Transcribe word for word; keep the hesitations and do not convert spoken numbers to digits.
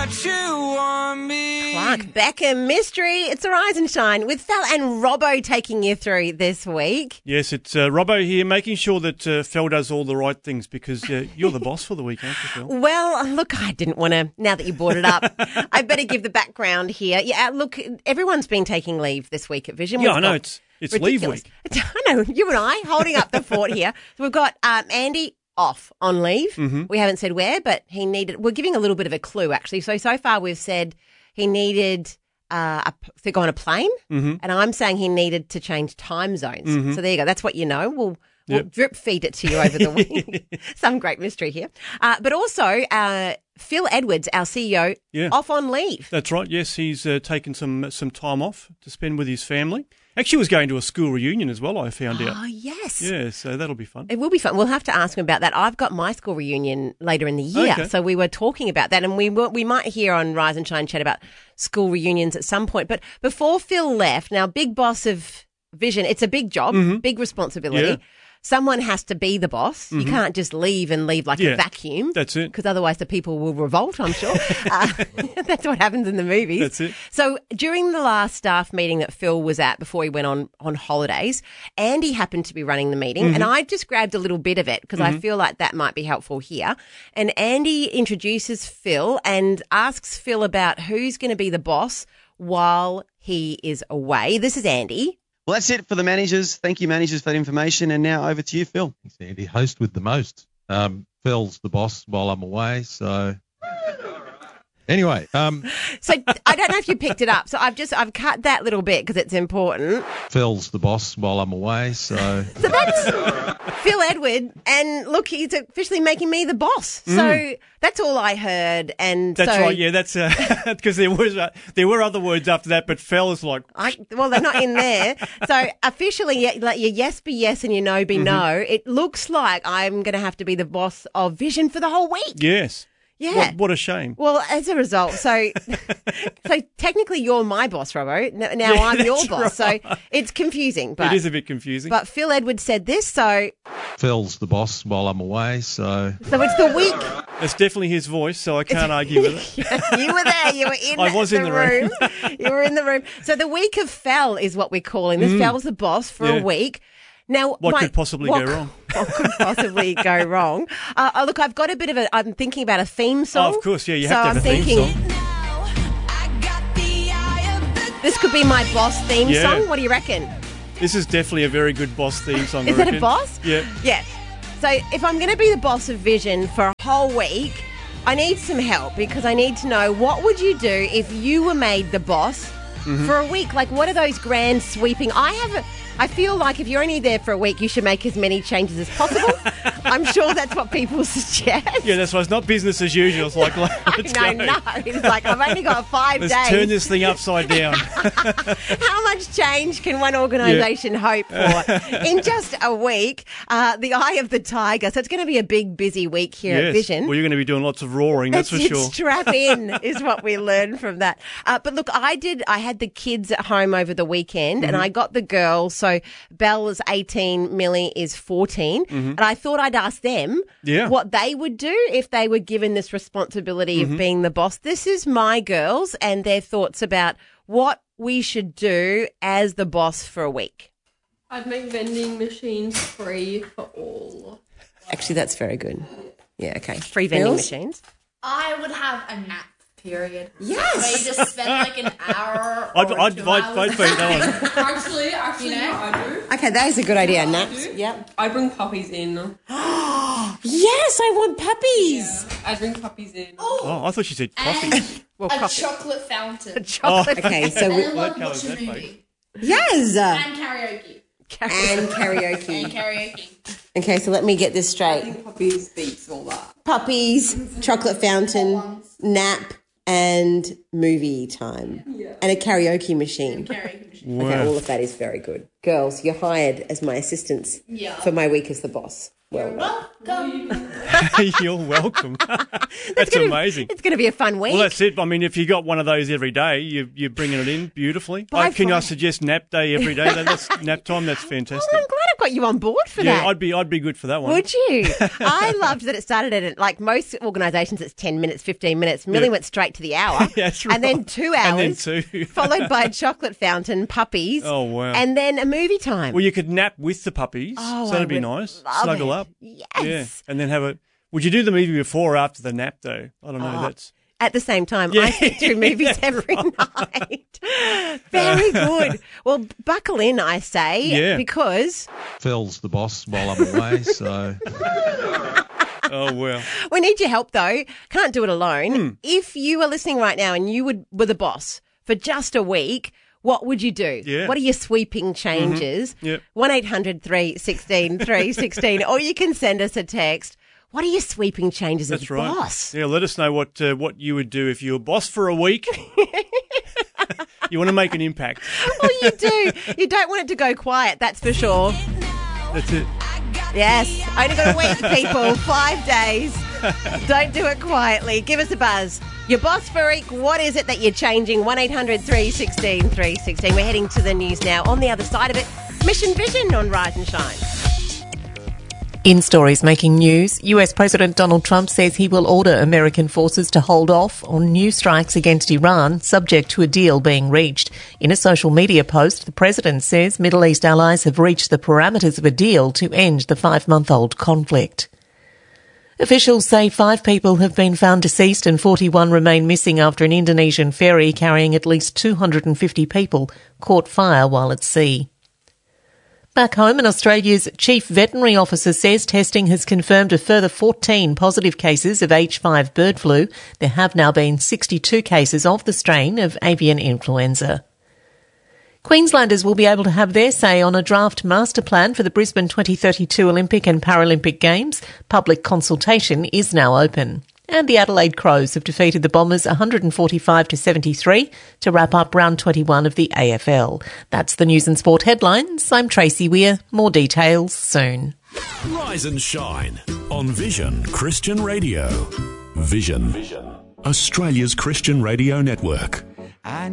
what you want me. Clark Beckham Mystery. It's a Rise and Shine with Fel and Robbo taking you through this week. Yes, it's uh, Robbo here, making sure that uh, Fel does all the right things because uh, you're the boss for the week, aren't you, Fel? Well, look, I didn't want to, now that you brought it up, I better give the background here. Yeah, look, everyone's been taking leave this week at Vision. Yeah, We've I know, got it's it's leave ridiculous- week. I know, you and I holding up the fort here. So we've got um, Andy off on leave. Mm-hmm. We haven't said where, but he needed, we're giving a little bit of a clue actually. So, so far we've said he needed uh, a, to go on a plane, Mm-hmm. and I'm saying he needed to change time zones. Mhm. So there you go. That's what you know. We'll, we'll Yep. drip feed it to you over the week. Some great mystery here. Uh, but also, uh, Phil Edwards, our C E O, Yeah. off on leave. That's right, yes, he's uh, taken some some time off to spend with his family. Actually, he was going to a school reunion as well, I found out. Oh, yes. Yeah, so that'll be fun. It will be fun. We'll have to ask him about that. I've got my school reunion later in the year, Okay. so we were talking about that, and we were, we might hear on Rise and Shine chat about school reunions at some point. But before Phil left, now big boss of Vision, it's a big job, Mhm. big responsibility. Yeah. Someone has to be the boss. You can't just leave and leave like Yeah, a vacuum. that's it. Because otherwise the people will revolt, I'm sure. uh, that's what happens in the movies. That's it. So during the last staff meeting that Phil was at before he went on, on holidays, Andy happened to be running the meeting, Mm-hmm. and I just grabbed a little bit of it because I feel like that might be helpful here. And Andy introduces Phil and asks Phil about who's going to be the boss while he is away. This is Andy. Well, that's it for the managers. Thank you, managers, for that information. And now over to you, Phil. Thanks, Andy. Host with the most. Um, Phil's the boss while I'm away, so... Anyway, um, So I don't know if you picked it up. So I've just I've cut that little bit because it's important. Phil's the boss while I'm away, so... So that's Phil Edward, and look, he's officially making me the boss. So that's all I heard. And Mm. That's so right, yeah, that's because there was uh, there were other words after that, but Fel is like, I, well, they're not in there. So officially, yeah, like your yes be yes and your no Mm-hmm. be no. It looks like I'm going to have to be the boss of Vision for the whole week. yes. Yeah. What, what a shame. Well, as a result, so so technically you're my boss, Robbo. Now now Yeah, I'm your that's boss. So it's confusing. But it is a bit confusing. but Phil Edwards said this, so Phil's the boss while I'm away, so... so it's the week. It's definitely his voice, so I can't argue with it. You were there. You were in, I was the, in the room. You were in the room. So the week of Fel is what we're calling this. Fel's the boss for Mm. Yeah. a week. Now, What my- could possibly what go wrong? What could possibly go wrong? Uh, oh, look, I've got a bit of a. I'm thinking about a theme song. Oh, of course, yeah, you so have to have I'm a theme thinking, song. This could be my boss theme Yeah. song. What do you reckon? This is definitely a very good boss theme song. I Is it a reckon. boss? Yeah. Yeah. So if I'm going to be the boss of Vision for a whole week, I need some help because I need to know what would you do if you were made the boss Mm-hmm. for a week? Like, what are those grand sweeping? I have. A, I feel like if you're only there for a week, you should make as many changes as possible. I'm sure that's what people suggest. Yeah, that's why it's not business as usual. It's like, let's no, go. no. It's like I've only got five Let's days. turn this thing upside down. How much change can one organisation hope for in just a week? Uh, the Eye of the Tiger. So it's going to be a big, busy week here at Yes. Vision. Well, you're going to be doing lots of roaring, that's, It's- for it's sure. Strap in is what we learned from that. Uh, but look, I did. I had the kids at home over the weekend, Mm-hmm. and I got the girls. So Belle is eighteen, Millie is fourteen, and I thought I'd ask them Mm-hmm. Yeah. what they would do if they were given this responsibility Mm-hmm. of being the boss. This is my girls and their thoughts about what we should do as the boss for a week. I'd make vending machines free for all. Actually, that's very good. Yeah. Okay. Free vending Bills? machines. I would have a nap period. Yes. Where you just spend like an hour or I'd, I'd, two I'd hours. vote for that one. Actually, actually, You know? what I do, Okay, that is a good idea. Naps. do? Yep. I bring puppies in. Yes, I want puppies. I bring puppies in. Oh, I thought she said coffee. And Well, a coffee. chocolate fountain. Chocolate. Okay, so And we, I love colour is watching a that movie. yes. And karaoke. And And karaoke. karaoke. Okay, so let me get this I straight. think puppies beats all that. Puppies, chocolate fountain, nap, and movie time. Yeah. And a karaoke machine. Karaoke machine. Okay, Wow. all of that is very good. Girls, you're hired as my assistants Yeah. for my week as the boss. Well done. Welcome. You're welcome. That's gonna- amazing. It's going to be a fun week. Well, that's it. I mean, if you got one of those every day, you, you're bringing it in beautifully. By I, can I Friday. suggest nap day every day? That- That's nap time. That's Well, fantastic. I'm glad it got you on board for yeah, that. I'd be I'd be good for that one. Would you? I loved that it started at, like most organisations, it's ten minutes, fifteen minutes. Millie Yeah. went straight to the hour. That's And then right. two And hours. then two. followed by a chocolate fountain, puppies. Oh, wow. And then a movie time. Well, you could nap with the puppies, Oh, so that'd I be would nice. love Snuggle it. up. Yes. Yeah, and then have a. Would you do the movie before or after the nap, though? I don't know. Oh, That's At the same time, Yeah, I sit through movies yeah, every night. Very good. Well, buckle in, I say, Yeah. because Phil's the boss while I'm away, so oh well. we need your help, though. Can't do it alone. Hmm. If you are listening right now and you would were the boss for just a week, what would you do? Yeah. What are your sweeping changes? Yep. one eight hundred three one six three one six, or you can send us a text. What are your sweeping changes as That's right. boss? Yeah, let us know what uh, what you would do if you were boss for a week. You want to make an impact. Well, you do. You don't want it to go quiet, that's for sure. That's it. Yes, only got a week, people. Five days. Don't do it quietly. Give us a buzz. Your boss for a week, what is it that you're changing? one eight hundred three one six three one six. We're heading to the news now. On the other side of it, Mission Vision on Rise and Shine. In stories making news, U S President Donald Trump says he will order American forces to hold off on new strikes against Iran, subject to a deal being reached. In a social media post, the president says Middle East allies have reached the parameters of a deal to end the five-month-old conflict. Officials say five people have been found deceased and forty-one remain missing after an Indonesian ferry carrying at least two hundred fifty people caught fire while at sea. Back home in Australia's chief veterinary officer says testing has confirmed a further fourteen positive cases of H five bird flu. There have now been sixty-two cases of the strain of avian influenza. Queenslanders will be able to have their say on a draft master plan for the Brisbane twenty thirty-two Olympic and Paralympic Games. Public consultation is now open. And the Adelaide Crows have defeated the Bombers one forty-five to seventy-three to wrap up round twenty-one of the A F L. That's the news and sport headlines. I'm Tracy Weir. More details soon. Rise and shine on Vision Christian Radio. Vision, Australia's Christian radio network.